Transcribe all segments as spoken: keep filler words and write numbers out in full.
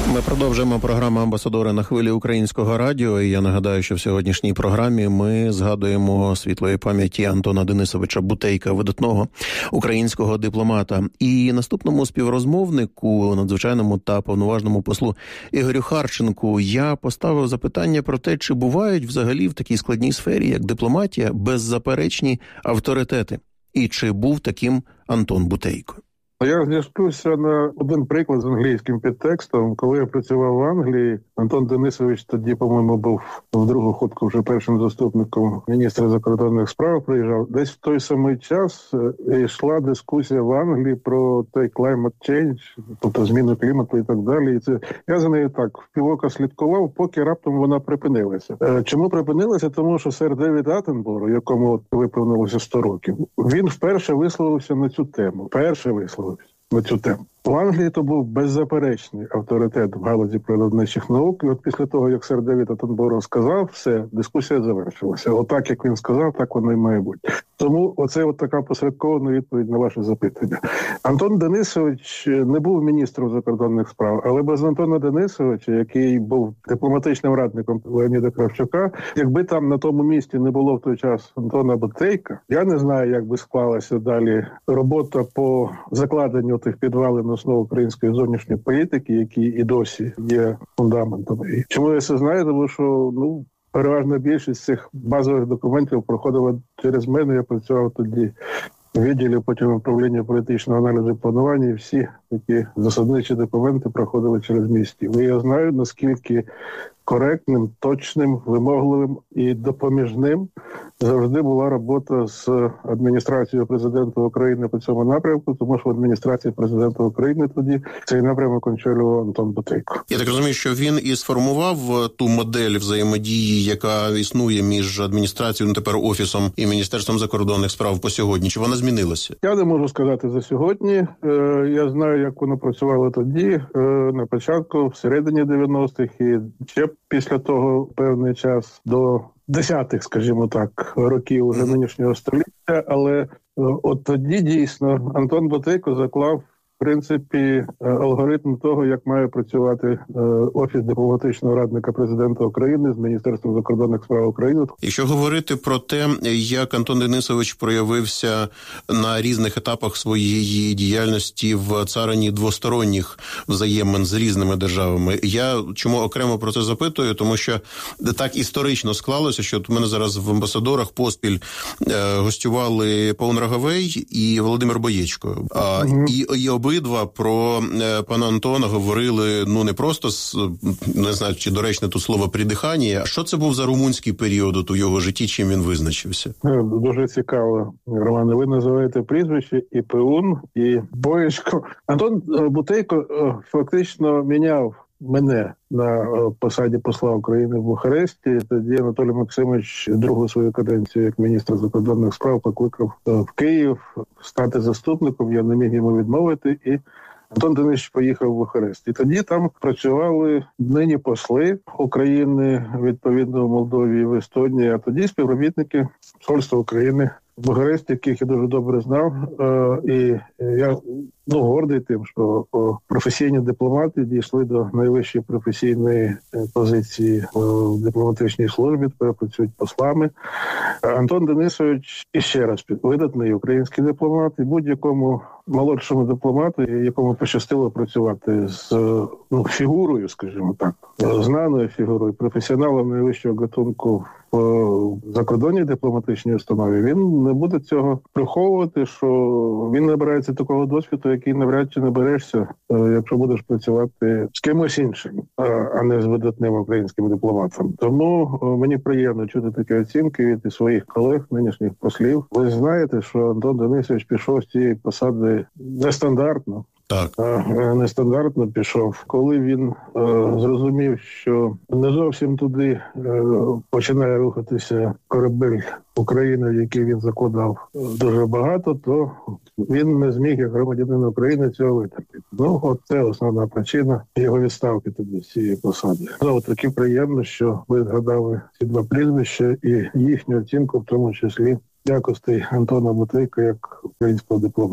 Ми продовжуємо програму «Амбасадори» на хвилі Українського радіо. І я нагадаю, що в сьогоднішній програмі ми згадуємо світлої пам'яті Антона Денисовича Бутейка, видатного українського дипломата. І наступному співрозмовнику, надзвичайному та повноважному послу Ігорю Харченку, я поставив запитання про те, чи бувають взагалі в такій складній сфері, як дипломатія, беззаперечні авторитети. І чи був таким Антон Бутейко? Я зніжкуся на один приклад з англійським підтекстом. Коли я працював в Англії, Антон Денисович тоді, по-моєму, був в другу ходку вже першим заступником міністра закордонних справ, приїжджав. Десь в той самий час йшла дискусія в Англії про той climate change, тобто зміну клімату і так далі. І це я за нею так впівока слідкував, поки раптом вона припинилася. Чому припинилася? Тому що сер Девід Аттенборо, якому от виповнилося сто років, він вперше висловився на цю тему. Вперше висловився на цю тему. В Англії то був беззаперечний авторитет в галузі природничих наук. І от після того, як сер Девід Аттенборо сказав, все, дискусія завершилася. Отак, як він сказав, так воно і має бути. Тому оце от така посередкована відповідь на ваше запитання. Антон Денисович не був міністром закордонних справ, але без Антона Денисовича, який був дипломатичним радником Леоніда Кравчука, якби там на тому місці не було в той час Антона Бутейка, я не знаю, як би склалася далі робота по закладенню тих підвалин основ української зовнішньої політики, які і досі є фундаментом. І чому я це знаю? Тому що, ну, переважна більшість цих базових документів проходила через мене. Я працював тоді в відділі, потім управління політичного аналізу і планування, і всі такі засадничі документи проходили через мій стіл. І я знаю, наскільки коректним, точним, вимогливим і допоміжним завжди була робота з адміністрацією президента України по цьому напрямку, тому що в адміністрації президента України тоді цей напрямок очолював Антон Бутейко. Я так розумію, що він і сформував ту модель взаємодії, яка існує між адміністрацією, ну тепер Офісом і Міністерством закордонних справ по сьогодні. Чи вона змінилася? Я не можу сказати за сьогодні. Я знаю, як воно працювало тоді, на початку, всередині дев'яностих і ще після того певний час до десятих, скажімо так, років уже нинішнього століття, але от тоді дійсно Антон Бутейко заклав в принципі алгоритм того, як має працювати Офіс дипломатичного радника президента України з Міністерством закордонних справ України. Якщо говорити про те, як Антон Денисович проявився на різних етапах своєї діяльності в царині двосторонніх взаємин з різними державами, я чому окремо про це запитую, тому що так історично склалося, що от у мене зараз в амбасадорах поспіль гостювали Паун Рогавей і Володимир Боєчко. Mm-hmm. І, і обидва про пана Антона говорили, ну, не просто, не знаю, чи доречне тут слово придихання. Що це був за румунський період от у його житті, чим він визначився? Дуже цікаво, Романе. Ви називаєте прізвище і Пеун, і Боєчко. Антон Бутейко фактично міняв мене на посаді посла України в Бухаресті. Тоді Анатолій Максимович другу свою каденцію як міністр закордонних справ покликав в Київ стати заступником. Я не міг йому відмовити, і Антон Денисович поїхав в Бухарест. І тоді там працювали нині посли України, відповідно, в Молдові і в Естонії, а тоді співробітники посольства України в Бухаресті, яких я дуже добре знав. І я ну, гордий тим, що професійні дипломати дійшли до найвищої професійної позиції в дипломатичній службі, тепер працюють послами. Антон Денисович, іще раз, видатний український дипломат, і будь-якому молодшому дипломату, якому пощастило працювати з ну, фігурою, скажімо так, знаною фігурою, професіоналом найвищого гатунку в закордонній дипломатичній установі, він не буде цього приховувати, що він набирається такого досвіду, який навряд чи наберешся, якщо будеш працювати з кимось іншим, а не з видатним українським дипломатом. Тому мені приємно чути такі оцінки від своїх колег, нинішніх послів. Ви знаєте, що Антон Денисович пішов з цієї посади нестандартно. Так. Нестандартно пішов. Коли він е, зрозумів, що не зовсім туди е, починає рухатися корабель України, в який він закладав дуже багато, то він не зміг, як громадянин України, цього витерпіти. Ну, от це основна причина його відставки тоді з цієї посади. Знову таки приємно, що ви згадали ці два прізвища і їхню оцінку, в тому числі якостей Антона Бутейка як українського дипломата.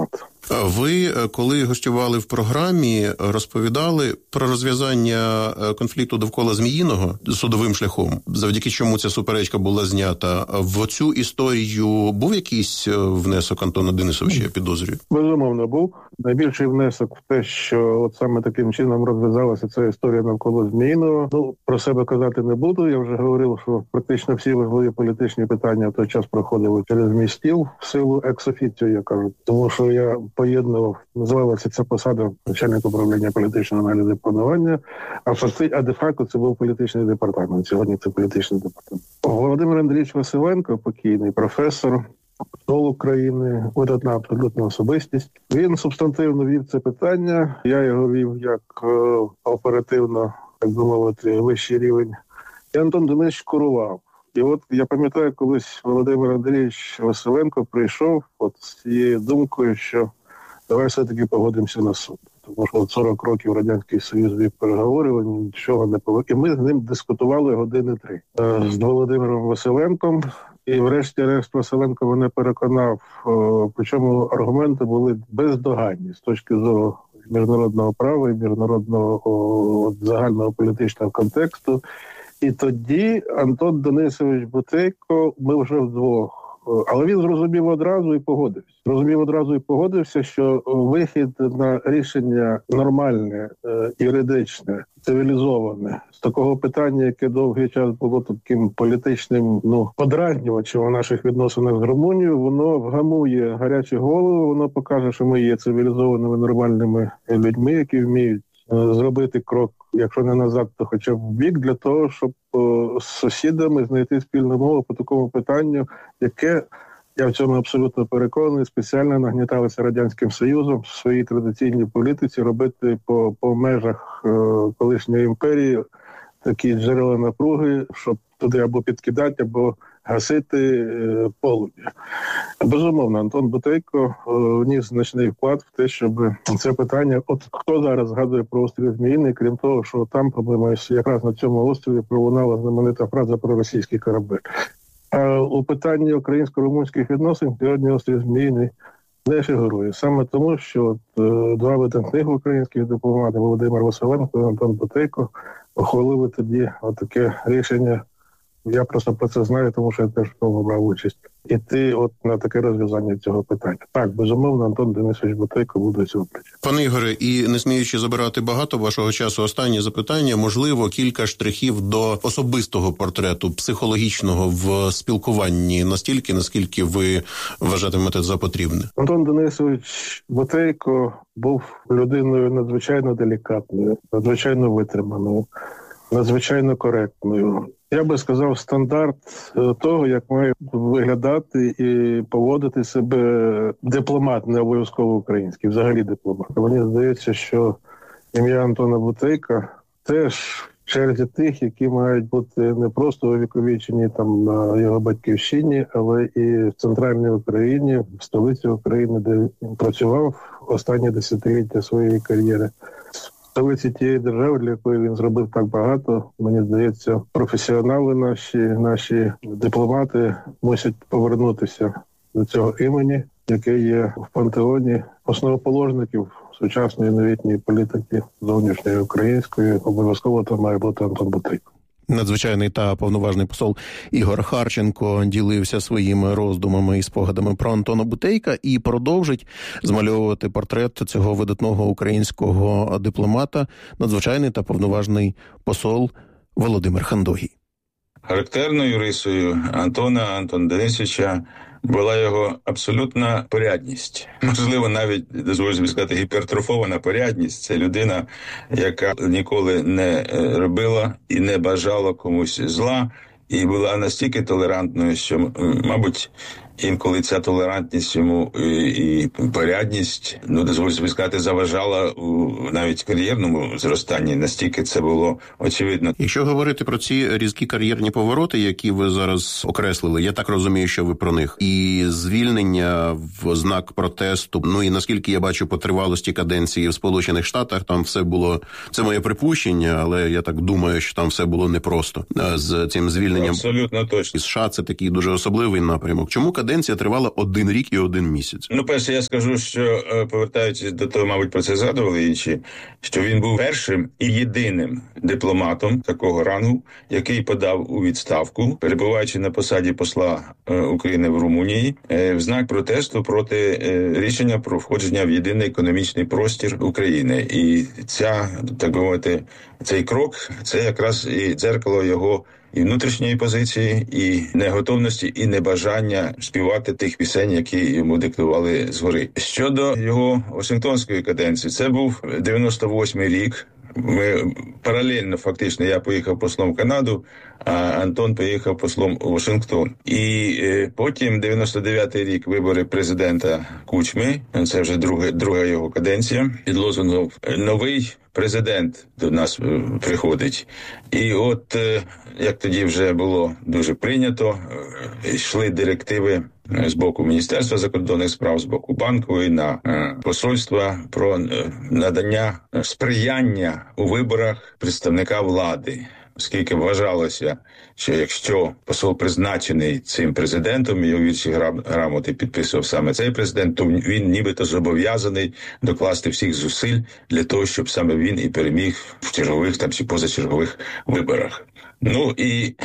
Ви, коли гостювали в програмі, розповідали про розв'язання конфлікту довкола Зміїного судовим шляхом, завдяки чому ця суперечка була знята. В цю історію був якийсь внесок Антона Денисовича, я підозрюю? Безумовно, був. Найбільший внесок в те, що от саме таким чином розв'язалася ця історія навколо Зміїного. Ну, про себе казати не буду. Я вже говорив, що практично всі важливі політичні питання в той час проходили через мій стіл в силу екс-офіціо, я кажу. Тому що я поєднував, називалася ця посада начальник управління політичного аналізу і планування, а факти, а де-факто це був політичний департамент. Сьогодні це політичний департамент. Володимир Андрійович Василенко, покійний професор, посол України, видатна абсолютна особистість. Він субстантивно вів це питання. Я його вів як е, оперативно, так би мовити, вищий рівень. І Антон Денисович курував. І от я пам'ятаю, колись Володимир Андрійович Василенко прийшов от з цією думкою, що давай все-таки погодимося на суд. Тому що от сорок років Радянський Союз вів переговори, нічого не повинні. І ми з ним дискутували години три. З Володимиром Василенком. І врешті-решт Василенко мене переконав, причому аргументи були бездоганні з точки зору міжнародного права і міжнародного загального політичного контексту. І тоді Антон Денисович Бутейко, ми вже вдвох. Але він зрозумів одразу і погодився. Зрозумів одразу і погодився, що вихід на рішення нормальне, юридичне, цивілізоване, з такого питання, яке довгий час було таким політичним, ну, подразнювачем у наших відносинах з Румунією, воно вгамує гарячі голови, воно покаже, що ми є цивілізованими, нормальними людьми, які вміють зробити крок, якщо не назад, то хоча б в бік, для того, щоб о, з сусідами знайти спільну мову по такому питанню, яке, я в цьому абсолютно переконаний, спеціально нагніталося Радянським Союзом в своїй традиційній політиці робити по, по межах е, колишньої імперії такі джерела напруги, щоб туди або підкидати, або гасити е, полум'я. Безумовно, Антон Бутейко е, вніс значний вклад в те, щоб це питання, от хто зараз згадує про острів Зміїний, крім того, що там, по-моєму, якраз на цьому острові пролунала знаменита фраза про російський корабель. А у питанні українсько-румунських відносин сьогодні острів Зміїний не фігурує. Саме тому, що от, е, два видатних українських дипломати Володимир Василенко і Антон Бутейко ухвалили тоді отаке рішення. Я просто про це знаю, тому що я теж в тому брав участь. Іти от на таке розв'язання цього питання. Так, безумовно, Антон Денисович Бутейко буде цього причини. Пане Ігоре, і не сміючи забирати багато вашого часу, останнє запитання, можливо, кілька штрихів до особистого портрету, психологічного в спілкуванні, настільки, наскільки ви вважатимете за потрібне. Антон Денисович Бутейко був людиною надзвичайно делікатною, надзвичайно витриманою, надзвичайно коректною. Я би сказав, стандарт того, як має виглядати і поводити себе дипломат, не обов'язково український, взагалі дипломат. Мені здається, що ім'я Антона Бутейка теж в черзі тих, які мають бути не просто увіковічені там на його батьківщині, але і в центральній Україні, в столиці України, де він працював останні десятиліття своєї кар'єри. Столиці тієї держави, для якої він зробив так багато, мені здається, професіонали наші, наші дипломати мусять повернутися до цього імені, яке є в пантеоні основоположників сучасної новітньої політики зовнішньої української. Обов'язково там має бути Антон Бутейко. Надзвичайний та повноважний посол Ігор Харченко ділився своїми роздумами і спогадами про Антона Бутейка і продовжить змальовувати портрет цього видатного українського дипломата надзвичайний та повноважний посол Володимир Хандогій. Характерною рисою Антона Антона Денисовича була його абсолютна порядність. Можливо, навіть, дозволю собі сказати, гіпертрофована порядність. Це людина, яка ніколи не робила і не бажала комусь зла, і була настільки толерантною, що, мабуть, інколи ця толерантність йому і порядність, ну, дозволю собі сказати, заважала у навіть кар'єрному зростанні. Настільки це було очевидно. Якщо говорити про ці різкі кар'єрні повороти, які ви зараз окреслили, я так розумію, що ви про них, і звільнення в знак протесту, ну і наскільки я бачу по тривалості каденції в Сполучених Штатах, там все було, це моє припущення, але я так думаю, що там все було непросто з цим звільненням. Абсолютно точно. І США це такий дуже особливий напрямок. Чому каденція тривала один рік і один місяць. Ну, перше, я скажу, що, повертаючись до того, мабуть, про це згадували інші, що він був першим і єдиним дипломатом такого рангу, який подав у відставку, перебуваючи на посаді посла України в Румунії, в знак протесту проти рішення про входження в єдиний економічний простір України. І ця, так би мовити, цей крок, це якраз і дзеркало його і внутрішньої позиції, і неготовності, і небажання співати тих пісень, які йому диктували згори. Щодо його Вашингтонської каденції, це був дев'яносто восьмий рік. Ми паралельно, фактично, я поїхав послом в Канаду, а Антон поїхав послом у Вашингтон. І е, потім дев'яносто дев'ятий рік вибори президента Кучми, це вже друга, друга його каденція, під лозунгом «Новий президент до нас е, приходить». І от, е, як тоді вже було дуже прийнято, е, йшли директиви з боку Міністерства закордонних справ, з боку Банкової на е, посольства про е, надання сприяння у виборах представника влади. Оскільки вважалося, що якщо посол призначений цим президентом, його вірші грамоти підписував саме цей президент, то він нібито зобов'язаний докласти всіх зусиль для того, щоб саме він і переміг в чергових там чи позачергових виборах. Ну і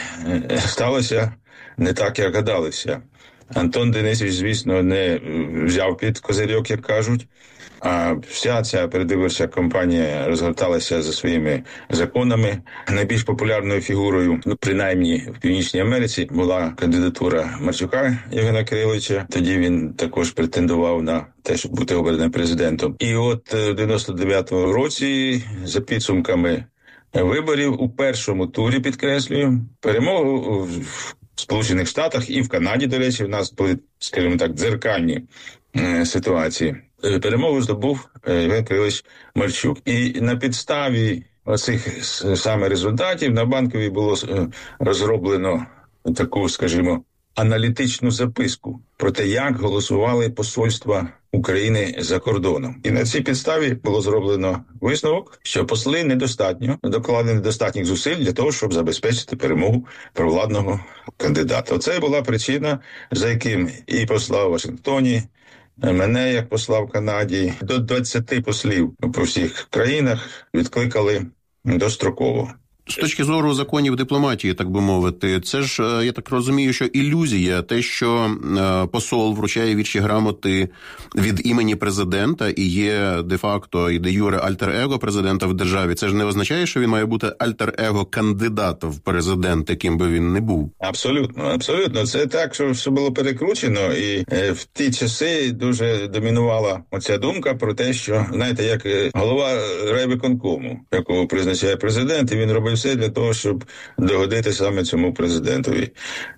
сталося не так, як гадалося. Антон Денисович, звісно, не взяв під козирьок, як кажуть, а вся ця передвиборча кампанія розгорталася за своїми законами. Найбільш популярною фігурою, ну, принаймні в Північній Америці, була кандидатура Марчука Євгена Кириловича. Тоді він також претендував на те, щоб бути обраним президентом. І от в дев'яносто дев'ятому році, за підсумками виборів, у першому турі, підкреслюю, перемогу в Сполучених Штатах і в Канаді, до речі, в нас були, скажімо так, дзеркальні е, ситуації. Перемогу здобув Євген Кирилович Марчук. І на підставі оцих саме результатів на Банковій було розроблено таку, скажімо, аналітичну записку про те, як голосували посольства України за кордоном. І на цій підставі було зроблено висновок, що посли недостатньо, докладено недостатніх зусиль для того, щоб забезпечити перемогу провладного кандидата. Оце була причина, за яким і посла в Вашингтоні, мене, як посла в Канаді, до двадцяти послів по всіх країнах відкликали достроково. З точки зору законів дипломатії, так би мовити, це ж, я так розумію, що ілюзія, те, що посол вручає вірші грамоти від імені президента і є де-факто і де-юре альтер-его президента в державі, це ж не означає, що він має бути альтер-его кандидата в президенти, ким би він не був. Абсолютно, абсолютно. Це так, що все було перекручено, і в ті часи дуже домінувала оця думка про те, що, знаєте, як голова райвиконкому, якого призначає президент, і він робив все для того, щоб догодити саме цьому президентові.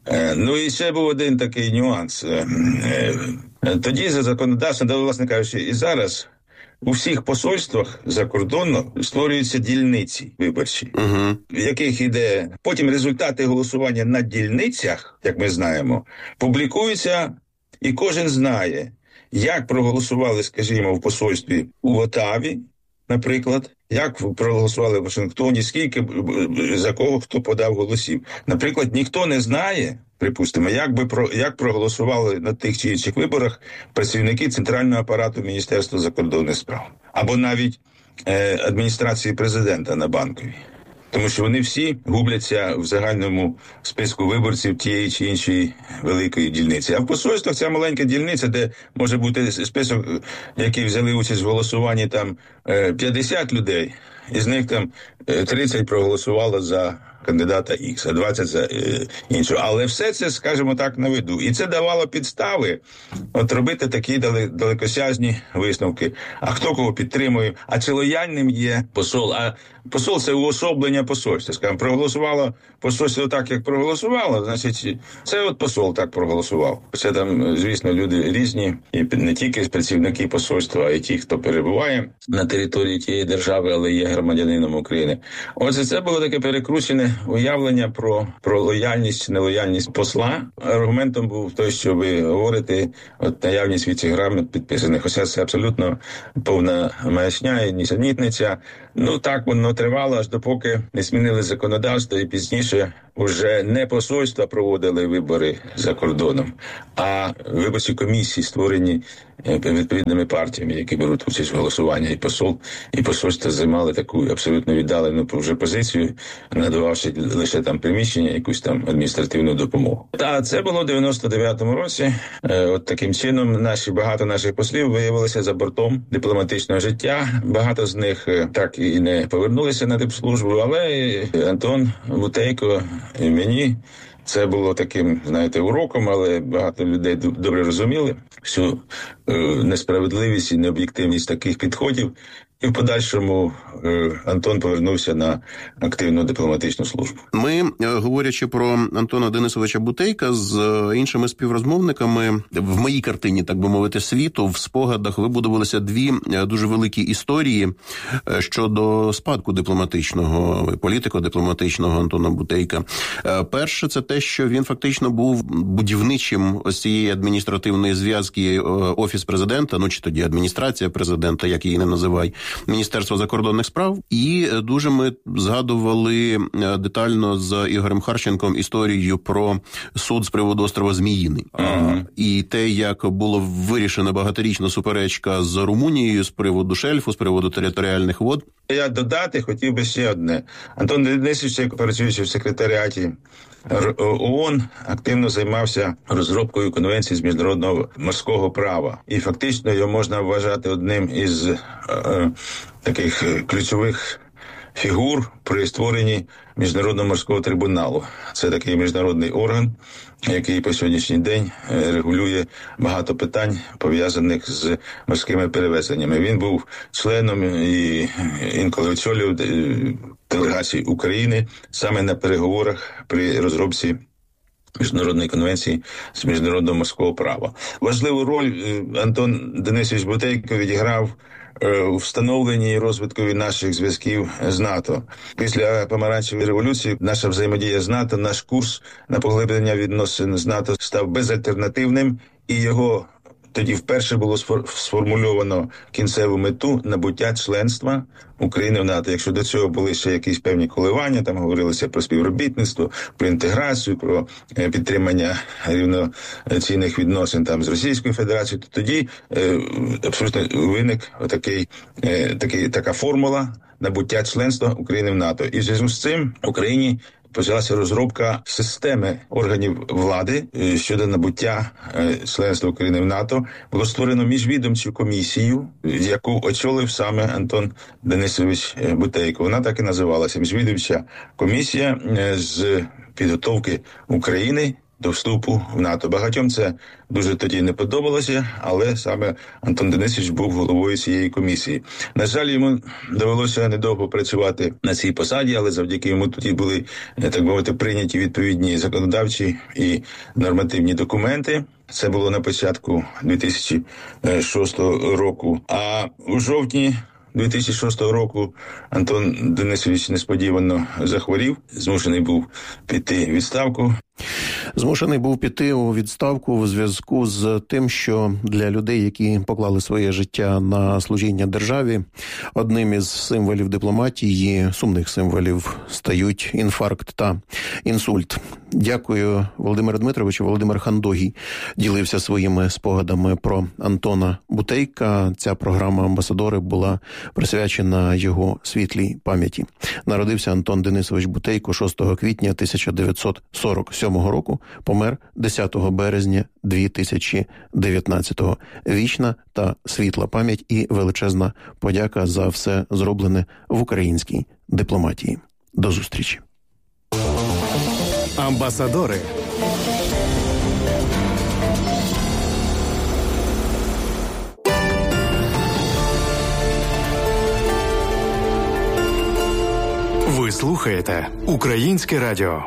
Ну і ще був один такий нюанс. Тоді за законодавством, да, власне кажучи, і зараз у всіх посольствах закордонно створюються дільниці виборчі, uh-huh. в яких іде потім результати голосування на дільницях, як ми знаємо, публікуються, і кожен знає, як проголосували, скажімо, в посольстві у Отаві, наприклад, як проголосували в Вашингтоні, скільки, за кого хто подав голосів. Наприклад, ніхто не знає, припустимо, як би про як проголосували на тих чи інших виборах працівники центрального апарату Міністерства закордонних справ або навіть е, адміністрації президента на Банковій. Тому що вони всі губляться в загальному списку виборців тієї чи іншої великої дільниці. А в посольствах ця маленька дільниця, де може бути список, які взяли участь в голосуванні, там п'ятдесят людей, із них там тридцять проголосувало за кандидата Х, а двадцять за е, іншого. Але все це, скажімо так, на виду. І це давало підстави от робити такі далекосяжні висновки. А хто кого підтримує? А чи лояльним є посол? А посол – це уособлення посольства. Скажімо, проголосувало посольство так, як проголосувало, значить, це от посол так проголосував. Це там, звісно, люди різні, і не тільки працівники посольства, а й ті, хто перебуває на території тієї держави, але є громадянином України. Отже, це було таке перекручене уявлення про, про лояльність, нелояльність посла. Аргументом був той, що ви говорите, от наявність від цих грамот підписаних. Хоча це абсолютно повна маячня і нісенітниця. Ну, так воно тривало, аж допоки не змінили законодавство, і пізніше вже не посольства проводили вибори за кордоном, а виборчі комісії, створені відповідними партіями, які беруть участь в голосуванні. І посол, і посольство займали таку абсолютно віддалену вже позицію, надававши лише там приміщення, якусь там адміністративну допомогу. Та це було в дев'яносто дев'ятому році. От таким чином наші, багато наших послів виявилися за бортом дипломатичного життя. Багато з них так і не повернулися на дипслужбу, але Антон Бутейко і мені це було таким, знаєте, уроком, але багато людей добре розуміли всю е, несправедливість і необ'єктивність таких підходів. І в подальшому е, Антон повернувся на активну дипломатичну службу. Ми, говорячи про Антона Денисовича Бутейка, з іншими співрозмовниками, в моїй картині, так би мовити, світу, в спогадах вибудувалися дві дуже великі історії щодо спадку дипломатичного, політико-дипломатичного Антона Бутейка. Перше, це те, що він фактично був будівничим ось цієї адміністративної зв'язки Офіс президента, ну чи тоді адміністрація президента, як її не називай, Міністерство закордонних справ. І дуже ми згадували детально з Ігорем Харченком історію про суд з приводу острова Зміїний. Uh-huh. І те, як було вирішена багаторічна суперечка з Румунією з приводу шельфу, з приводу територіальних вод. Я додати хотів би ще одне. Антон Денисович, працюючи в секретаріаті ООН, активно займався розробкою конвенції з міжнародного морського права. І фактично його можна вважати одним із е, е, таких ключових фігур при створенні Міжнародного морського трибуналу. Це такий міжнародний орган, який по сьогоднішній день регулює багато питань, пов'язаних з морськими перевезеннями. Він був членом і інколи очолював делегації України саме на переговорах при розробці Міжнародної конвенції з міжнародного морського права. Важливу роль Антон Денисович Бутейко відіграв у встановленні і розвиткові наших зв'язків з НАТО. Після Помаранчевої революції наша взаємодія з НАТО, наш курс на поглиблення відносин з НАТО став безальтернативним, і його тоді вперше було сформульовано кінцеву мету набуття членства України в НАТО. Якщо до цього були ще якісь певні коливання, там говорилося про співробітництво, про інтеграцію, про підтримання рівноцінних відносин там з Російською Федерацією, то тоді е, абсолютно виник отакий, е, такий, така формула набуття членства України в НАТО. І в зв'язку з цим в Україні почалася розробка системи органів влади щодо набуття членства України в НАТО. Було створено міжвідомчу комісію, яку очолив саме Антон Денисович Бутейко. Вона так і називалася міжвідомча комісія з підготовки України до вступу в НАТО. Багатьом це дуже тоді не подобалося, але саме Антон Денисович був головою цієї комісії. На жаль, йому довелося недовго працювати на цій посаді, але завдяки йому тоді були, так мовити, прийняті відповідні законодавчі і нормативні документи. Це було на початку дві тисячі шостого року. А у жовтні дві тисячі шостого року Антон Денисович несподівано захворів, змушений був піти в відставку. Змушений був піти у відставку в зв'язку з тим, що для людей, які поклали своє життя на служіння державі, одним із символів дипломатії, сумних символів, стають інфаркт та інсульт. Дякую, Володимиру Дмитровичу. Володимир Хандогій ділився своїми спогадами про Антона Бутейка. Ця програма «Амбасадори» була присвячена його світлій пам'яті. Народився Антон Денисович Бутейко шостого квітня тисяча дев'ятсот сорок сьомого року, помер десятого березня дві тисячі дев'ятнадцятого. Вічна та світла пам'ять і величезна подяка за все зроблене в українській дипломатії. До зустрічі. Амбасадори. Ви слухаєте Українське радіо.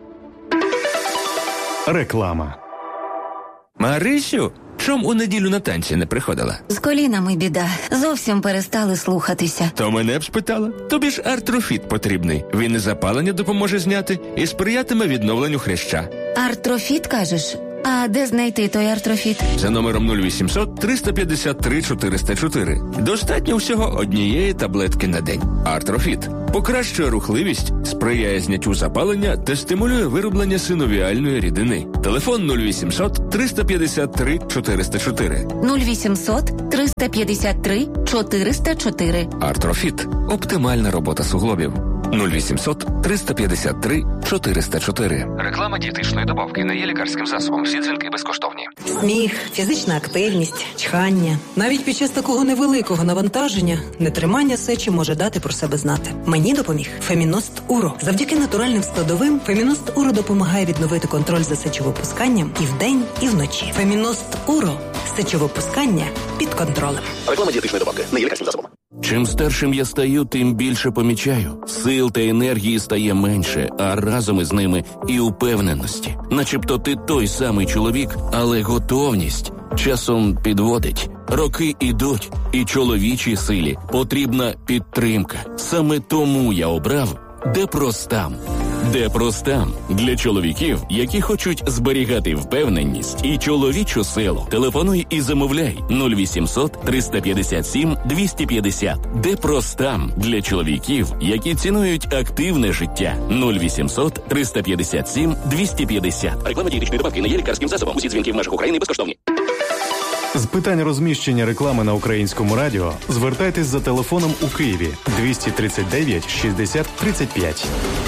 Реклама. Марисю, чом у неділю на танці не приходила? З колінами біда. Зовсім перестали слухатися. То мене б спитала. Тобі ж Артрофіт потрібний. Він і запалення допоможе зняти, і сприятиме відновленню хряща. Артрофіт, кажеш? А де знайти той артрофіт? За номером нуль вісімсот триста п'ятдесят три чотириста чотири. Достатньо всього однієї таблетки на день. Артрофіт покращує рухливість, сприяє зняттю запалення та стимулює вироблення синовіальної рідини. Телефон нуль вісімсот триста п'ятдесят три чотириста чотири. нуль вісімсот триста п'ятдесят три чотириста чотири. Артрофіт – оптимальна робота суглобів. нуль вісімсот триста п'ятдесят три чотириста чотири. Реклама дієтичної добавки не є лікарським засобом. Всі дзвінки безкоштовні. Сміх, фізична активність, чхання. Навіть під час такого невеликого навантаження нетримання сечі може дати про себе знати. Мені допоміг Феміност Уро. Завдяки натуральним складовим Феміност Уро допомагає відновити контроль за сечовипусканням і вдень, і вночі. Феміност Уро. Сечовипускання під контролем. Реклама дієтичної добавки не є лікарським засобом. Чим старшим я стаю, тим більше помічаю. Сил та енергії стає менше, а разом із ними і упевненості. Начебто ти той самий чоловік, але готовність часом підводить. Роки ідуть, і чоловічій силі потрібна підтримка. Саме тому я обрав Депростам. Депростам для чоловіків, які хочуть зберігати впевненість і чоловічу силу. Телефонуй і замовляй нуль вісімсот триста п'ятдесят сім двісті п'ятдесят. Депростам для чоловіків, які цінують активне життя. нуль вісімсот триста п'ятдесят сім двісті п'ятдесят. Реклама дієтичної добавки не є лікарським засобом. Усі дзвінки в межах України безкоштовні. З питань розміщення реклами на Українському радіо звертайтесь за телефоном у Києві двісті тридцять дев'ять шістдесят тридцять п'ять.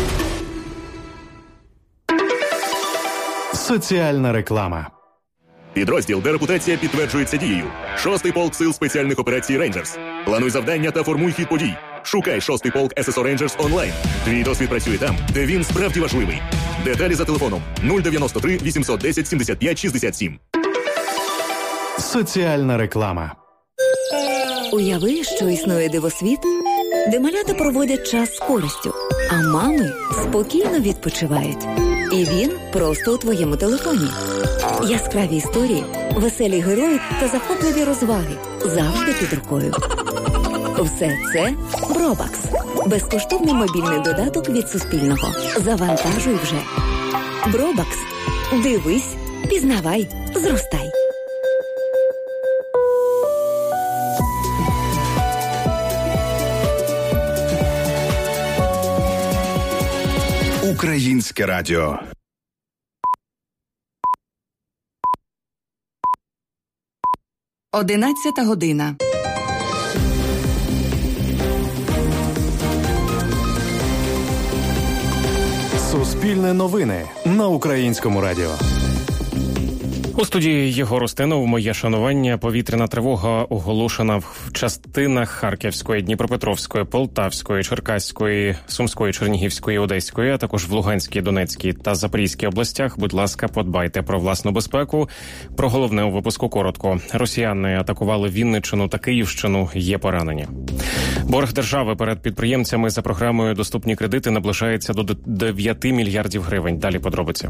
Соціальна реклама. Підрозділ, де репутація підтверджується дією. Шостий полк сил спеціальних операцій «Рейнджерс». Плануй завдання та формуй хід подій. Шукай шостий полк ес ес о «Рейнджерс» онлайн. Твій досвід працює там, де він справді важливий. Деталі за телефоном нуль дев'яносто три вісімсот десять сімдесят п'ять шістдесят сім. Соціальна реклама. Уяви, що існує дивосвіт, де малята проводять час з користю, а мами спокійно відпочивають. І він просто у твоєму телефоні. Яскраві історії, веселі герої та захопливі розваги завжди під рукою. Все це Бробакс. Безкоштовний мобільний додаток від Суспільного. Завантажуй вже. Бробакс. Дивись, пізнавай, зростай. Українське радіо. Одинадцята година. Суспільне новини на Українському радіо. У студії Єгор Устинов. Моє шанування. Повітряна тривога оголошена в частинах Харківської, Дніпропетровської, Полтавської, Черкаської, Сумської, Чернігівської, Одеської, а також в Луганській, Донецькій та Запорізькій областях. Будь ласка, подбайте про власну безпеку. Про головне у випуску коротко. Росіяни атакували Вінниччину та Київщину. Є поранені. Борг держави перед підприємцями за програмою «Доступні кредити» наближається до дев'яти мільярдів гривень. Далі подробиці.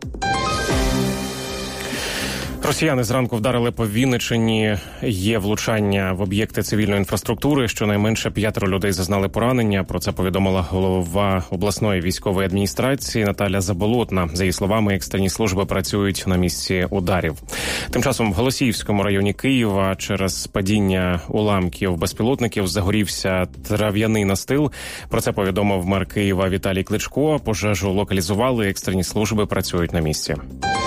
Росіяни зранку вдарили по Вінниччині. Є влучання в об'єкти цивільної інфраструктури. Щонайменше п'ятеро людей зазнали поранення. Про це повідомила голова обласної військової адміністрації Наталя Заболотна. За її словами, екстрені служби працюють на місці ударів. Тим часом в Голосіївському районі Києва через падіння уламків безпілотників загорівся трав'яний настил. Про це повідомив мер Києва Віталій Кличко. Пожежу локалізували, екстрені служби працюють на місці.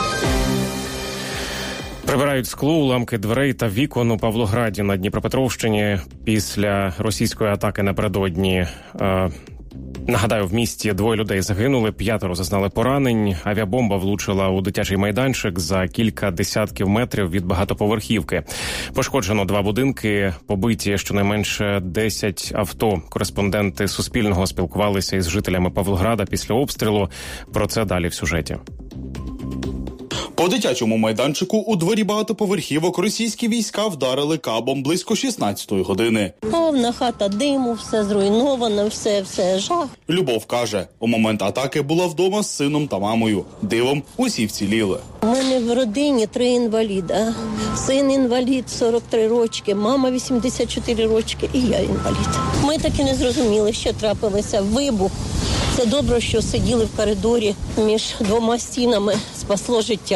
Прибирають скло, уламки дверей та вікон у Павлограді на Дніпропетровщині після російської атаки напередодні. Е, нагадаю, в місті двоє людей загинули, п'ятеро зазнали поранень. Авіабомба влучила у дитячий майданчик за кілька десятків метрів від багатоповерхівки. Пошкоджено два будинки, побиті щонайменше десять авто. Кореспонденти Суспільного спілкувалися із жителями Павлограда після обстрілу. Про це далі в сюжеті. По дитячому майданчику у дворі багатоповерхівок російські війська вдарили кабом близько шістнадцятої години. Повна хата диму, все зруйновано, все, все жах. Любов каже, у момент атаки була вдома з сином та мамою. Дивом усі вціліли. У мене в родині три інваліда. Син інвалід сорок три рочки, мама вісімдесят чотири рочки і я інвалід. Ми так і не зрозуміли, що трапилося. Вибух. Це добре, що сиділи в коридорі між двома стінами, спасло життя.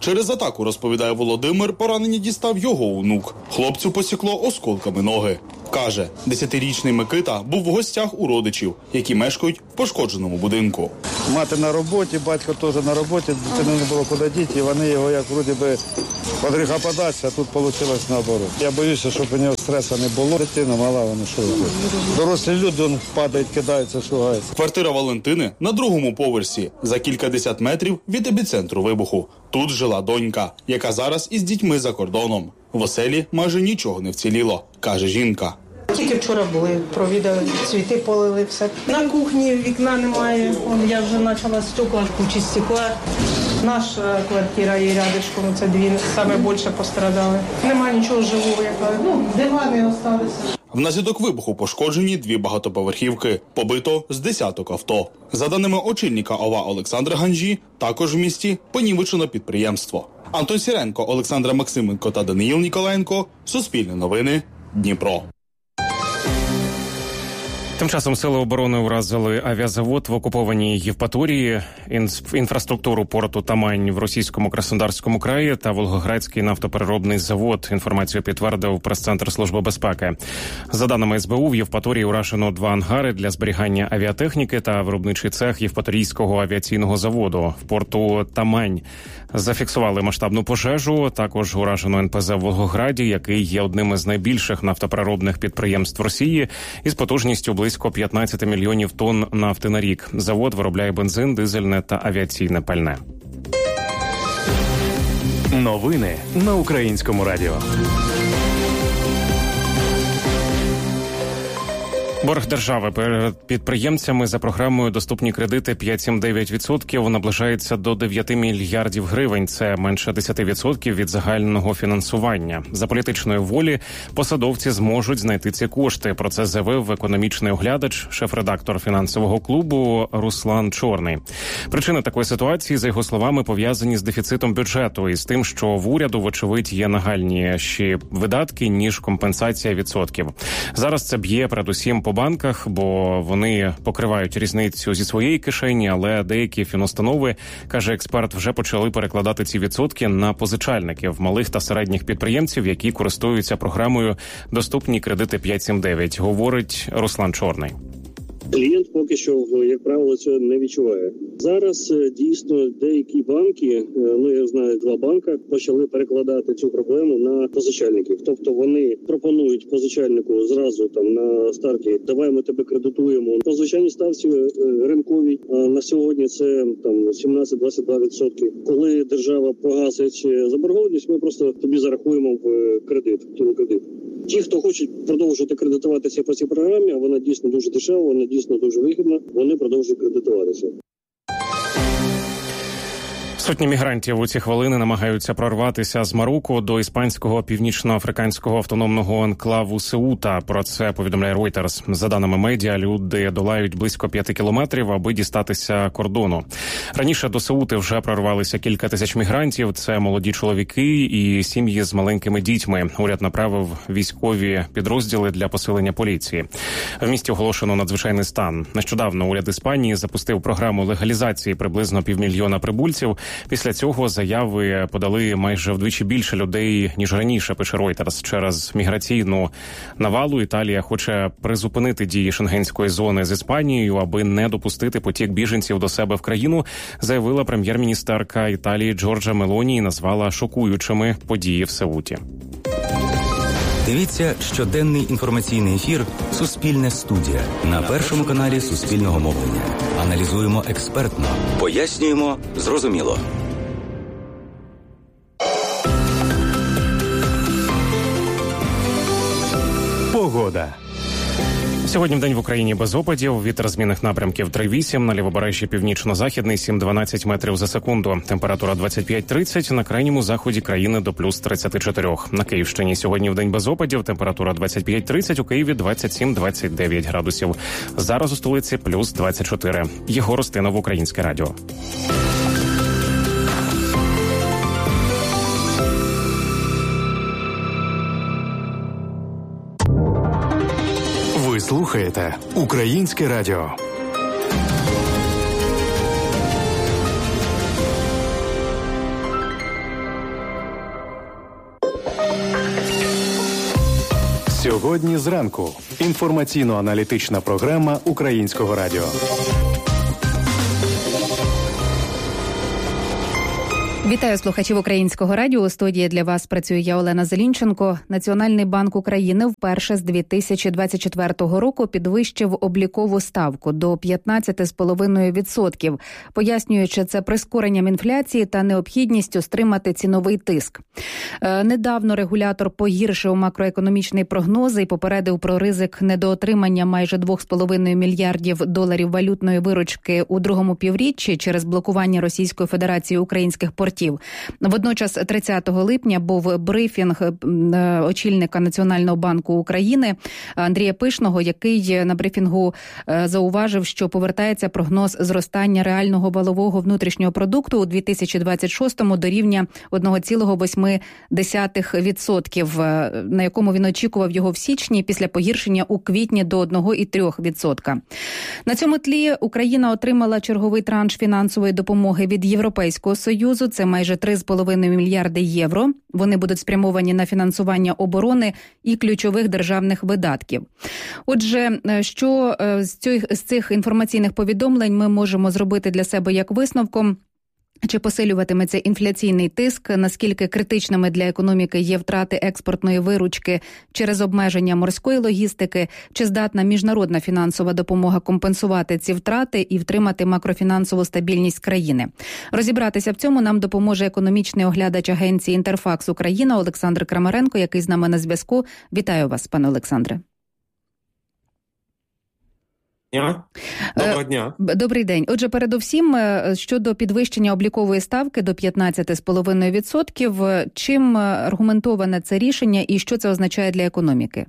Через атаку, розповідає Володимир, поранення дістав його онук. Хлопцю посікло осколками ноги. Каже, десятирічний Микита був в гостях у родичів, які мешкають в пошкодженому будинку. Мати на роботі, батько теж на роботі, дитину не було куди діти, і вони його, як вроді би, під гріха податися, а тут вийшло наоборот. Я боюся, щоб у нього стресу не було. Дитина мала, вони що робить. Дорослі люди он, падають, кидаються, шугаються. Квартира Валентини на другому поверсі, за кількадесят метрів від епіцентру вибуху. Тут жила донька, яка зараз із дітьми за кордоном. В оселі майже нічого не вціліло, каже жінка. Тільки вчора були, провідали, цвіти полили, все. На кухні вікна немає, Вон, я вже почала стекла, кучі стекла. Наша квартира є рядышком, це дві, саме більше пострадали. Нема нічого живого, яка, ну, дивани залишилися. Внаслідок вибуху пошкоджені дві багатоповерхівки, побито з десяток авто. За даними очільника ОВА Олександра Ганжі, також в місті понівечено підприємство. Антон Сіренко, Олександра Максименко та Даниїл Ніколаєнко. Суспільне новини. Дніпро. Тим часом Сили оборони уразили авіазавод в окупованій Євпаторії, інфраструктуру порту Тамань в російському Краснодарському краї та Волгоградський нафтопереробний завод. Інформацію підтвердив прес-центр Служби безпеки. За даними ес бе у, в Євпаторії уражено два ангари для зберігання авіатехніки та виробничий цех Євпаторійського авіаційного заводу. В порту Тамань зафіксували масштабну пожежу. Також уражено ен пе зе в Волгограді, який є одним із найбільших нафтопереробних підприємств Росії із потужністю близько близько п'ятнадцять мільйонів тонн нафти на рік. Завод виробляє бензин, дизельне та авіаційне пальне. Новини на Українському радіо. Борг держави перед підприємцями за програмою «Доступні кредити п'ять сім дев'ять відсотків» наближається до дев'яти мільярдів гривень. Це менше десяти відсотків від загального фінансування. За політичної волі посадовці зможуть знайти ці кошти. Про це заявив економічний оглядач, шеф-редактор фінансового клубу Руслан Чорний. Причини такої ситуації, за його словами, пов'язані з дефіцитом бюджету і з тим, що в уряду, вочевидь, є нагальніші видатки, ніж компенсація відсотків. Зараз це б'є передусім по банках, бо вони покривають різницю зі своєї кишені, але деякі фінустанови, каже експерт, вже почали перекладати ці відсотки на позичальників, малих та середніх підприємців, які користуються програмою «Доступні кредити п'ять сім дев'ять», говорить Руслан Чорний. Клієнт поки що, як правило, цього не відчуває. Зараз дійсно деякі банки, ну я знаю, два банки, почали перекладати цю проблему на позичальників. Тобто вони пропонують позичальнику зразу там на старті, давай ми тебе кредитуємо. По звичайній ставці ринковій, а на сьогодні це там сімнадцять-двадцять два відсотки. Коли держава погасить заборгованість, ми просто тобі зарахуємо в кредит, в кредит. Ті, хто хочуть продовжувати кредитуватися по цій програмі, а вона дійсно дуже дешева, вона дійсно дуже вигідна, вони продовжують кредитуватися. Сотні мігрантів у ці хвилини намагаються прорватися з Марокко до іспанського північноафриканського автономного анклаву Сеута. Про це повідомляє Reuters. За даними медіа, люди долають близько п'яти кілометрів, аби дістатися кордону. Раніше до Сеути вже прорвалися кілька тисяч мігрантів. Це молоді чоловіки і сім'ї з маленькими дітьми. Уряд направив військові підрозділи для посилення поліції. В місті оголошено надзвичайний стан. Нещодавно уряд Іспанії запустив програму легалізації приблизно півмільйона прибульців. Після цього заяви подали майже вдвічі більше людей, ніж раніше, пише Reuters. Через міграційну навалу Італія хоче призупинити дії шенгенської зони з Іспанією, аби не допустити потік біженців до себе в країну, заявила прем'єр-міністерка Італії Джорджа Мелоні і назвала шокуючими події в Сеуті. Дивіться щоденний інформаційний ефір «Суспільне студія» на Першому каналі Суспільного мовлення. Аналізуємо експертно, пояснюємо зрозуміло. Погода. Сьогодні вдень в Україні без опадів, вітер змінних напрямків три вісім, на лівобережжі північно-західний сім дванадцять метрів за секунду. Температура двадцять п'ять тридцять, на крайньому заході країни до плюс тридцять чотири. На Київщині сьогодні вдень без опадів, температура двадцять п'ять тридцять, у Києві двадцять сім двадцять дев'ять градусів. Зараз у столиці плюс двадцять чотири. Єгор Устинов, Українське радіо. Ви слухаєте Українське радіо. Сьогодні зранку. Інформаційно-аналітична програма Українського радіо. Вітаю слухачів Українського радіо. У студії для вас працює я, Олена Зелінченко. Національний банк України вперше з дві тисячі двадцять четвертого року підвищив облікову ставку до п'ятнадцять цілих п'ять десятих відсотка, пояснюючи це прискоренням інфляції та необхідністю стримати ціновий тиск. Е, недавно регулятор погіршив макроекономічний прогноз і попередив про ризик недоотримання майже два з половиною мільярдів доларів валютної виручки у другому півріччі через блокування Російської Федерації українських портів. Водночас тридцятого липня був брифінг очільника Національного банку України Андрія Пишного, який на брифінгу зауважив, що повертається прогноз зростання реального валового внутрішнього продукту у дві тисячі двадцять шостому до рівня одного цілого восьми десятих відсотка, на якому він очікував його в січні, після погіршення у квітні до одного цілого трьох десятих відсотка. На цьому тлі Україна отримала черговий транш фінансової допомоги від Європейського Союзу. Це майже три з половиною мільярди євро. Вони будуть спрямовані на фінансування оборони і ключових державних видатків. Отже, що з цих, з цих інформаційних повідомлень ми можемо зробити для себе як висновком? Чи посилюватиметься інфляційний тиск, наскільки критичними для економіки є втрати експортної виручки через обмеження морської логістики, чи здатна міжнародна фінансова допомога компенсувати ці втрати і втримати макрофінансову стабільність країни? Розібратися в цьому нам допоможе економічний оглядач агенції «Інтерфакс Україна» Олександр Крамаренко, який з нами на зв'язку. Вітаю вас, пане Олександре. Доброго дня. Добрий день. Отже, передусім, щодо підвищення облікової ставки до п'ятнадцять цілих п'ять десятих відсотка, чим аргументоване це рішення і що це означає для економіки?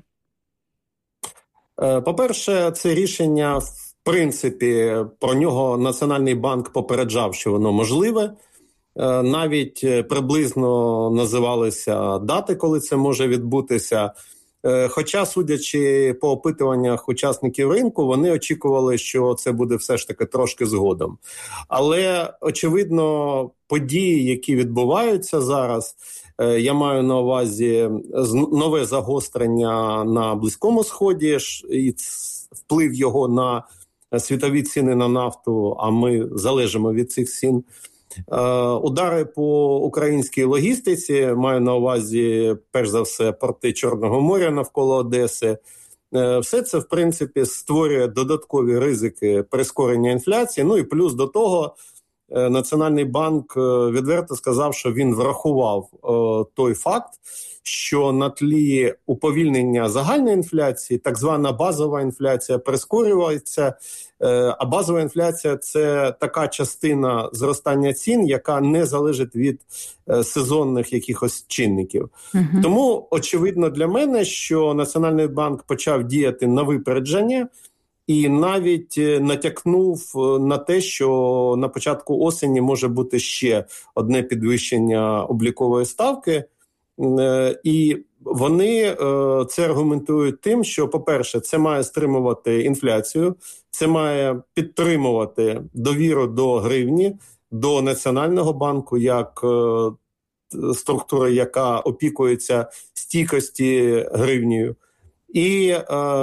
По-перше, це рішення, в принципі, про нього Національний банк попереджав, що воно можливе. Навіть приблизно називалися дати, коли це може відбутися. Хоча, судячи по опитуваннях учасників ринку, вони очікували, що це буде все ж таки трошки згодом. Але, очевидно, події, які відбуваються зараз, я маю на увазі нове загострення на Близькому Сході і вплив його на світові ціни на нафту, а ми залежимо від цих цін. Удари по українській логістиці, маю на увазі, перш за все, порти Чорного моря навколо Одеси. Все це, в принципі, створює додаткові ризики прискорення інфляції. Ну і плюс до того, Національний банк відверто сказав, що він врахував той факт, що на тлі уповільнення загальної інфляції, так звана базова інфляція прискорюється, а базова інфляція – це така частина зростання цін, яка не залежить від сезонних якихось чинників. Угу. Тому очевидно для мене, що Національний банк почав діяти на випередження і навіть натякнув на те, що на початку осені може бути ще одне підвищення облікової ставки. І вони це аргументують тим, що, по-перше, це має стримувати інфляцію, це має підтримувати довіру до гривні, до Національного банку, як структури, яка опікується стійкості гривнею. І,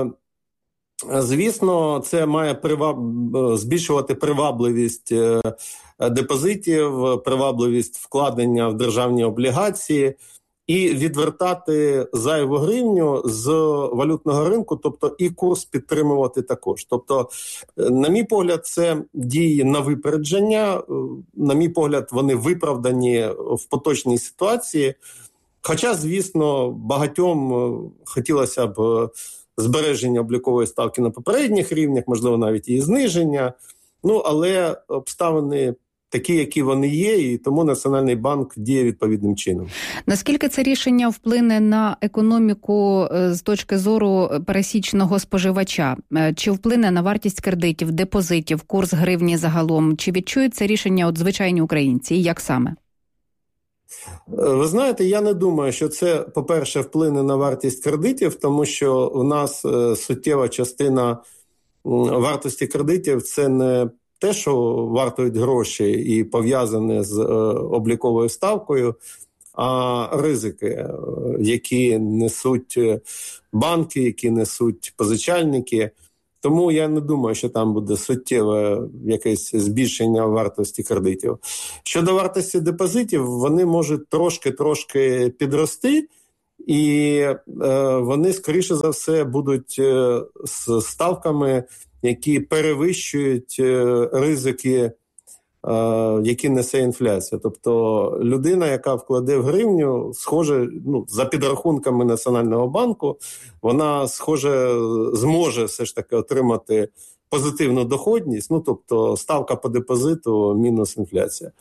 звісно, це має приваб... збільшувати привабливість депозитів, привабливість вкладення в державні облігації, і відвертати зайву гривню з валютного ринку, тобто і курс підтримувати також. Тобто, на мій погляд, це дії на випередження, на мій погляд, вони виправдані в поточній ситуації. Хоча, звісно, багатьом хотілося б збереження облікової ставки на попередніх рівнях, можливо, навіть її зниження, ну, але обставини такі, які вони є, і тому Національний банк діє відповідним чином. Наскільки це рішення вплине на економіку з точки зору пересічного споживача? Чи вплине на вартість кредитів, депозитів, курс гривні загалом? Чи відчують це рішення от звичайні українці? І як саме? Ви знаєте, я не думаю, що це, по-перше, вплине на вартість кредитів, тому що в нас суттєва частина вартості кредитів – це не те, що вартують гроші і пов'язане з е, обліковою ставкою, а ризики, які несуть банки, які несуть позичальники. Тому я не думаю, що там буде суттєве якесь збільшення вартості кредитів. Щодо вартості депозитів, вони можуть трошки-трошки підрости, і е, вони, скоріше за все, будуть е, з ставками, які перевищують е, ризики, е, які несе інфляція. Тобто людина, яка вкладе в гривню, схоже, ну, за підрахунками Національного банку, вона, схоже, зможе все ж таки отримати позитивну доходність, ну, тобто ставка по депозиту мінус інфляція.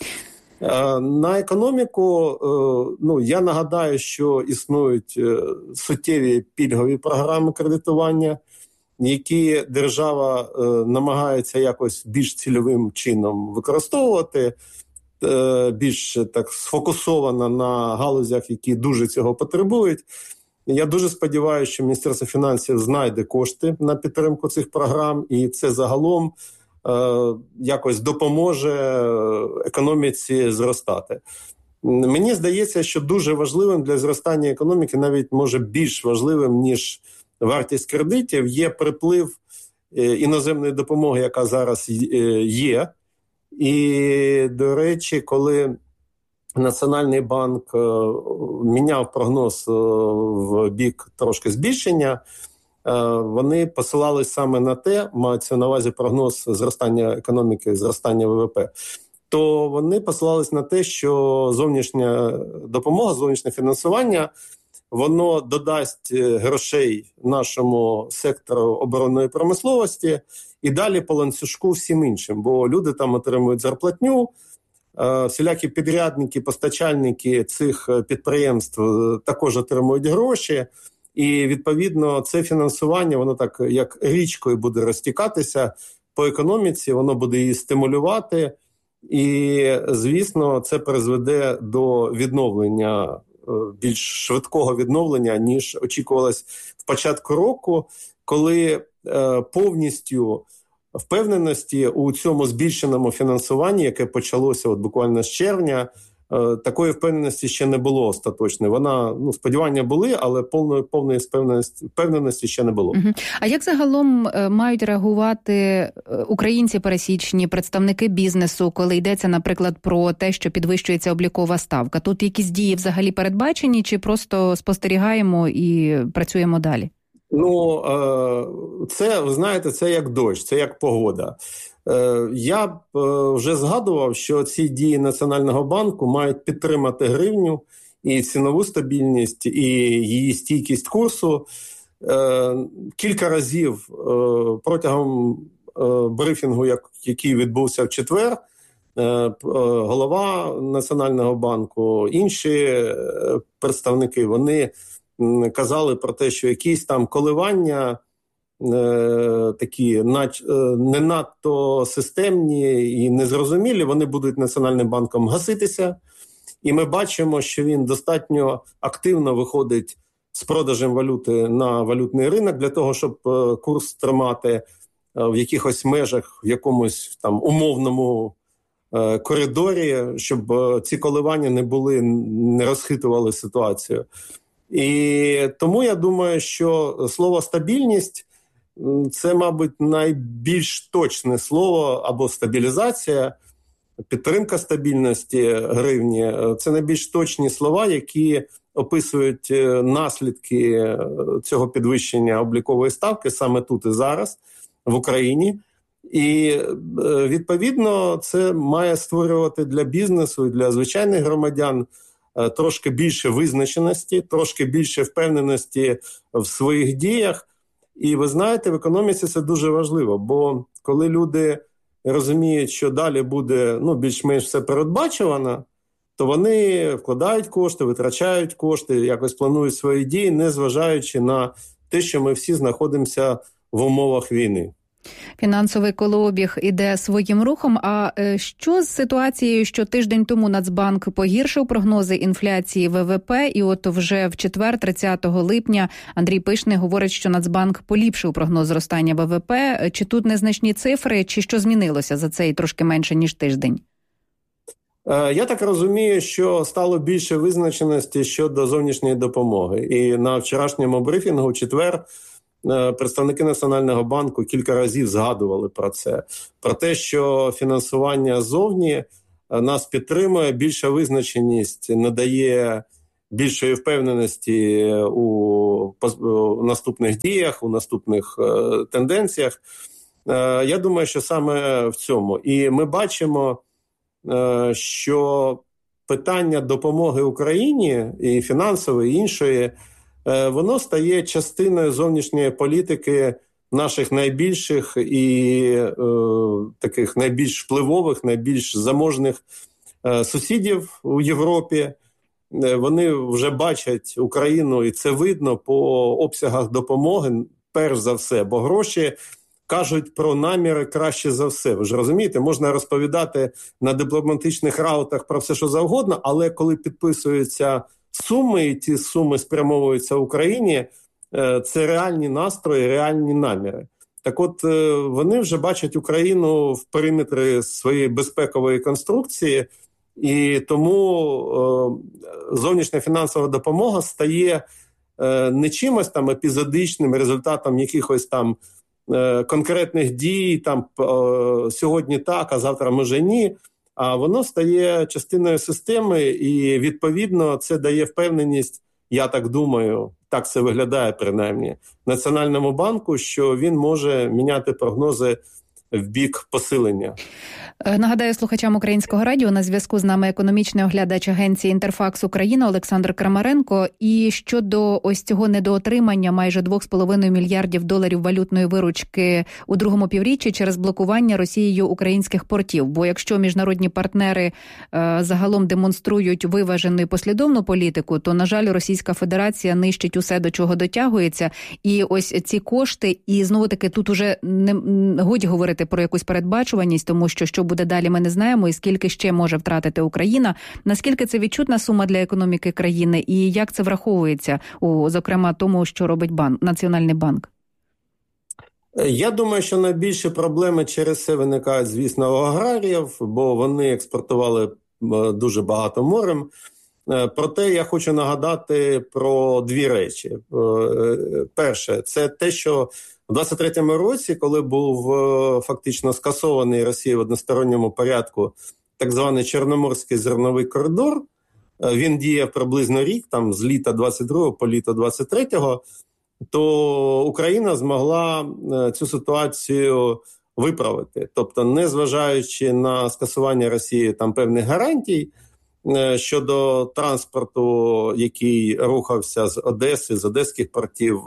На економіку, ну, я нагадаю, що існують суттєві пільгові програми кредитування, які держава е, намагається якось більш цільовим чином використовувати, е, більш так сфокусовано на галузях, які дуже цього потребують. Я дуже сподіваюся, що Міністерство фінансів знайде кошти на підтримку цих програм, і це загалом е, якось допоможе економіці зростати. Мені здається, що дуже важливим для зростання економіки, навіть може більш важливим, ніж вартість кредитів, є приплив іноземної допомоги, яка зараз є. І, до речі, коли Національний банк міняв прогноз в бік трошки збільшення, вони посилались саме на те, мається на увазі прогноз зростання економіки, зростання ВВП, то вони посилались на те, що зовнішня допомога, зовнішнє фінансування, воно додасть грошей нашому сектору оборонної промисловості і далі по ланцюжку всім іншим. Бо люди там отримують зарплатню, всілякі підрядники, постачальники цих підприємств також отримують гроші. І, відповідно, це фінансування, воно так як річкою буде розтікатися по економіці, воно буде її стимулювати. І, звісно, це призведе до відновлення, більш швидкого відновлення, ніж очікувалось в початку року, коли е, повністю впевненості у цьому збільшеному фінансуванні, яке почалося от буквально з червня, е, такої впевненості ще не було остаточної. Вона, ну, сподівання були, але повної, повної впевненості ще не було. Угу. А як загалом мають реагувати українці пересічні, представники бізнесу, коли йдеться, наприклад, про те, що підвищується облікова ставка? Тут якісь дії взагалі передбачені, чи просто спостерігаємо і працюємо далі? Ну, це, ви знаєте, це як дощ, це як погода. Я б вже згадував, що ці дії Національного банку мають підтримати гривню і цінову стабільність, і її стійкість курсу. Кілька разів протягом брифінгу, який відбувся в четвер, голова Національного банку, інші представники, вони казали про те, що якісь там коливання е, такі нач, е, не надто системні і незрозумілі, вони будуть Національним банком гаситися. І ми бачимо, що він достатньо активно виходить з продажем валюти на валютний ринок для того, щоб е, курс тримати е, в якихось межах, в якомусь там умовному е, коридорі, щоб е, ці коливання не були, не розхитували ситуацію. І тому я думаю, що слово «стабільність» – це, мабуть, найбільш точне слово, або стабілізація, підтримка стабільності гривні – це найбільш точні слова, які описують наслідки цього підвищення облікової ставки саме тут і зараз, в Україні. І, відповідно, це має створювати для бізнесу і для звичайних громадян трошки більше визначеності, трошки більше впевненості в своїх діях. І ви знаєте, в економіці це дуже важливо, бо коли люди розуміють, що далі буде, ну, більш-менш все передбачувано, то вони вкладають кошти, витрачають кошти, якось планують свої дії, не зважаючи на те, що ми всі знаходимося в умовах війни. Фінансовий колообіг іде своїм рухом. А що з ситуацією, що тиждень тому Нацбанк погіршив прогнози інфляції ВВП, і от вже в четвер, тридцятого липня, Андрій Пишний говорить, що Нацбанк поліпшив прогноз зростання ВВП. Чи тут незначні цифри, чи що змінилося за цей трошки менше, ніж тиждень? Я так розумію, що стало більше визначеності щодо зовнішньої допомоги. І на вчорашньому брифінгу, в четвер, представники Національного банку кілька разів згадували про це. Про те, що фінансування зовні нас підтримує, більша визначеність надає більшої впевненості у, у наступних діях, у наступних е, тенденціях. Е, я думаю, що саме в цьому. І ми бачимо, е, що питання допомоги Україні, і фінансової, і іншої, е, воно стає частиною зовнішньої політики наших найбільших і е, таких найбільш впливових, найбільш заможних е, сусідів у Європі. Вони вже бачать Україну, і це видно по обсягах допомоги, перш за все, бо гроші кажуть про наміри краще за все. Ви ж розумієте, можна розповідати на дипломатичних раутах про все, що завгодно, але коли підписуються суми, і ті суми спрямовуються Україні, це реальні настрої, реальні наміри. Так от, вони вже бачать Україну в периметрі своєї безпекової конструкції, і тому е, зовнішня фінансова допомога стає е, не чимось там епізодичним результатом якихось там е, конкретних дій, там е, сьогодні так, а завтра може ні, а воно стає частиною системи, і відповідно це дає впевненість, я так думаю, так це виглядає принаймні, Національному банку, що він може міняти прогнози в бік посилення. Нагадаю слухачам Українського радіо, на зв'язку з нами економічний оглядач агенції «Інтерфакс Україна» Олександр Крамаренко. І щодо ось цього недоотримання майже два з половиною мільярдів доларів валютної виручки у другому півріччі через блокування Росією українських портів. Бо якщо міжнародні партнери е, загалом демонструють виважену і послідовну політику, то, на жаль, Російська Федерація нищить усе, до чого дотягується. І ось ці кошти, і знову-таки тут уже не годі говорити про якусь передбачуваність, тому що що буде далі, ми не знаємо, і скільки ще може втратити Україна. Наскільки це відчутна сума для економіки країни, і як це враховується у, зокрема, тому, що робить банк, Національний банк? Я думаю, що найбільші проблеми через це виникають, звісно, у аграріїв, бо вони експортували дуже багато морем. Проте я хочу нагадати про дві речі. Перше, це те, що у двадцять третьому році, коли був фактично скасований Росією в односторонньому порядку так званий Чорноморський зерновий коридор, він діяв приблизно рік, там з літа двадцять другого по літо двадцять третього, то Україна змогла цю ситуацію виправити. Тобто, незважаючи на скасування Росії там певних гарантій щодо транспорту, який рухався з Одеси, з одеських портів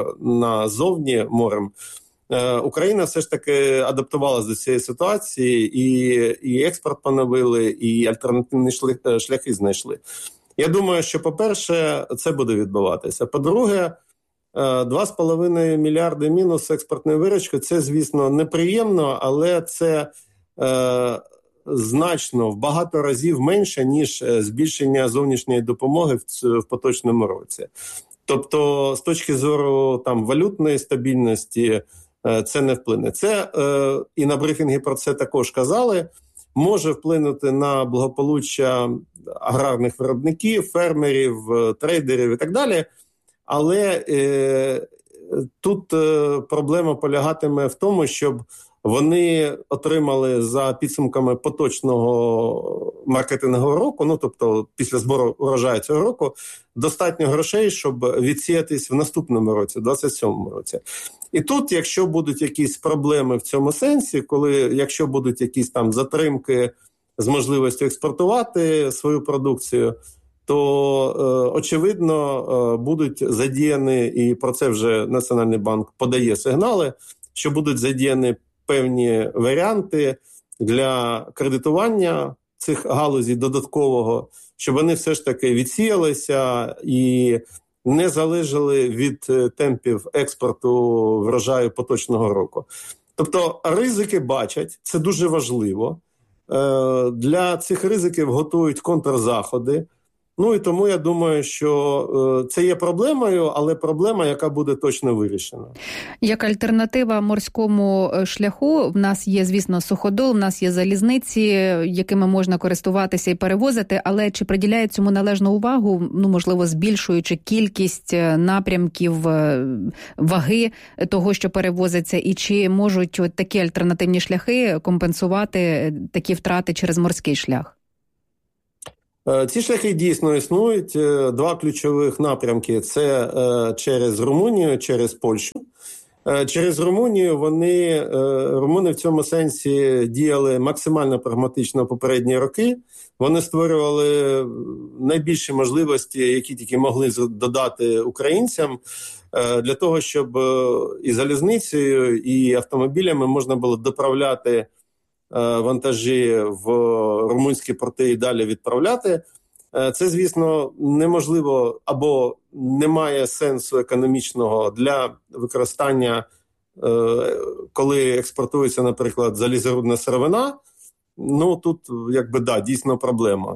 назовні морем, Україна все ж таки адаптувалася до цієї ситуації, і, і експорт поновили, і альтернативні шляхи знайшли. Я думаю, що, по-перше, це буде відбуватися. По-друге, два з половиною мільярди мінус експортної виручки – це, звісно, неприємно, але це е, значно, в багато разів менше, ніж збільшення зовнішньої допомоги в, в поточному році. Тобто, з точки зору там валютної стабільності, е, це не вплине. Це, е, і на брифінгі про це також казали, може вплинути на благополуччя аграрних виробників, фермерів, трейдерів і так далі. Але е, тут е, проблема полягатиме в тому, щоб вони отримали за підсумками поточного маркетингового року, ну тобто після збору урожаю цього року, достатньо грошей, щоб відсіятись в наступному році, двадцять сьомому році. І тут, якщо будуть якісь проблеми в цьому сенсі, коли, якщо будуть якісь там затримки з можливістю експортувати свою продукцію, то, е, очевидно, е, будуть задіяні, і про це вже Національний банк подає сигнали, що будуть задіяні певні варіанти для кредитування цих галузей додаткового, щоб вони все ж таки відсіялися і не залежали від темпів експорту врожаю поточного року. Тобто ризики бачать, це дуже важливо. Е, для цих ризиків готують контрзаходи. Ну і тому я думаю, що це є проблемою, але проблема, яка буде точно вирішена. Як альтернатива морському шляху, в нас є, звісно, суходол, в нас є залізниці, якими можна користуватися і перевозити, але чи приділяє цьому належну увагу, ну, можливо, збільшуючи кількість напрямків ваги того, що перевозиться, і чи можуть от такі альтернативні шляхи компенсувати такі втрати через морський шлях? Ці шляхи дійсно існують. Два ключових напрямки – це через Румунію, через Польщу. Через Румунію вони, румуни в цьому сенсі діяли максимально прагматично попередні роки. Вони створювали найбільші можливості, які тільки могли додати українцям, для того, щоб і залізницею, і автомобілями можна було доправляти вантажі в румунські порти і далі відправляти. Це, звісно, неможливо або немає сенсу економічного для використання, коли експортується, наприклад, залізорудна сировина. Ну, тут, якби, да, дійсно проблема.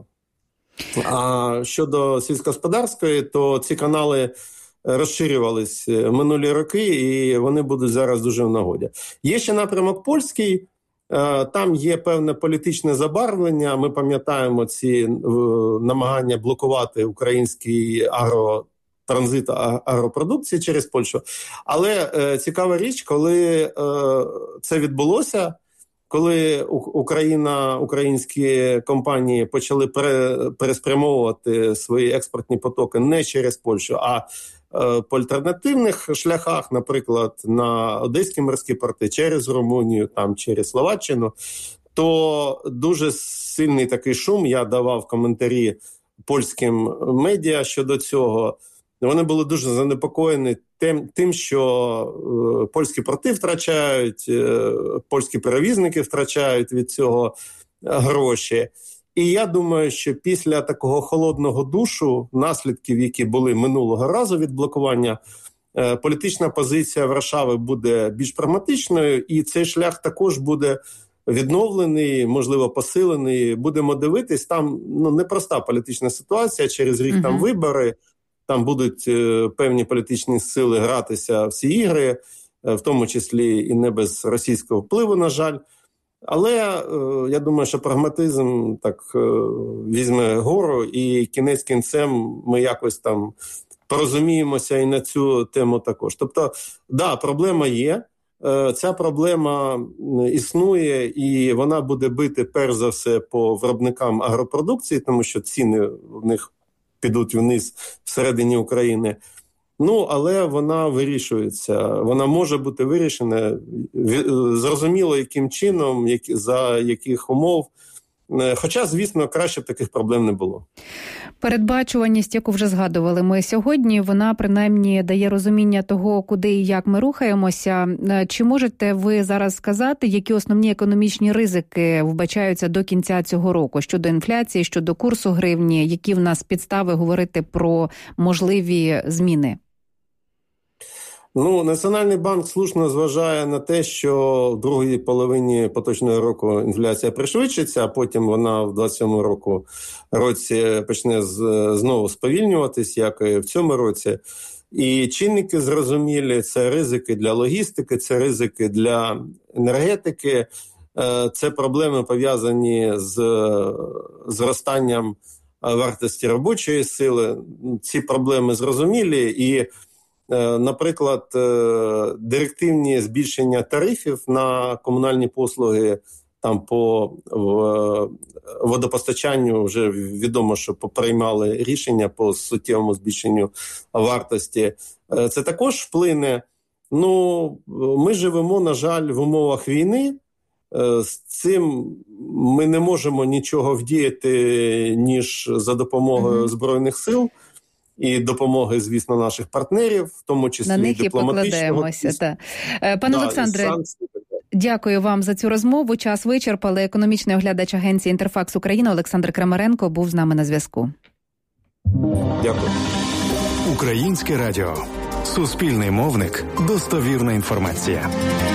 А щодо сільськогосподарської, то ці канали розширювались минулі роки, і вони будуть зараз дуже в нагоді. Є ще напрямок польський. Там є певне політичне забарвлення. Ми пам'ятаємо ці намагання блокувати український агротранзит агропродукції через Польщу. Але е, цікава річ, коли е, це відбулося, коли Україна, українські компанії почали пере, переспрямовувати свої експортні потоки не через Польщу, а по альтернативних шляхах, наприклад, на одеські морські порти, через Румунію, там, через Словаччину, то дуже сильний такий шум, я давав коментарі польським медіа щодо цього. Вони були дуже занепокоєні тим, тим що польські порти втрачають, польські перевізники втрачають від цього гроші. І я думаю, що після такого холодного душу, наслідків, які були минулого разу від блокування, політична позиція Варшави буде більш прагматичною, і цей шлях також буде відновлений, можливо, посилений. Будемо дивитись, там ну, непроста політична ситуація, через рік uh-huh. там вибори, там будуть е, певні політичні сили гратися в ці ігри, е, в тому числі і не без російського впливу, на жаль. Але е, я думаю, що прагматизм так е, візьме гору, і кінець кінцем ми якось там порозуміємося і на цю тему також. Тобто, да, проблема є, е, ця проблема існує, і вона буде бити перш за все по виробникам агропродукції, тому що ціни в них підуть вниз всередині України. Ну, але вона вирішується. Вона може бути вирішена. Зрозуміло, яким чином, як, за яких умов. Хоча, звісно, краще б таких проблем не було. Передбачуваність, яку вже згадували ми сьогодні, вона принаймні дає розуміння того, куди і як ми рухаємося. Чи можете ви зараз сказати, які основні економічні ризики вбачаються до кінця цього року? Щодо інфляції, щодо курсу гривні, які в нас підстави говорити про можливі зміни? Ну, Національний банк слушно зважає на те, що в другій половині поточного року інфляція пришвидшиться, а потім вона в двадцять сьомому року, році почне з, знову сповільнюватись, як і в цьому році. І чинники зрозумілі, це ризики для логістики, це ризики для енергетики, це проблеми пов'язані з зростанням вартості робочої сили. Ці проблеми зрозумілі, і наприклад, директивні збільшення тарифів на комунальні послуги там по водопостачанню вже відомо, що приймали рішення по суттєвому збільшенню вартості. Це також вплине. Ну, ми живемо, на жаль, в умовах війни. З цим ми не можемо нічого вдіяти, ніж за допомогою Збройних сил. І допомоги, звісно, наших партнерів, в тому числі на них дипломатичного. І покладаємося. Та. Пане да, Олександре, дякую вам за цю розмову. Час вичерпали. Економічний оглядач агенції «Інтерфакс Україна» Олександр Крамаренко був з нами на зв'язку. Дякую. Українське радіо. Суспільний мовник. Достовірна інформація.